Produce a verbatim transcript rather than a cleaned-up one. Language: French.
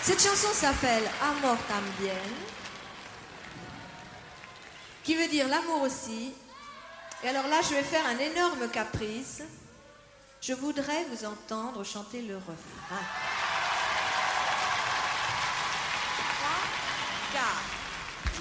Cette chanson s'appelle Amor Tambien, qui veut dire l'amour aussi. Et alors là, je vais faire un énorme caprice. Je voudrais vous entendre chanter le refrain. trois, quatre.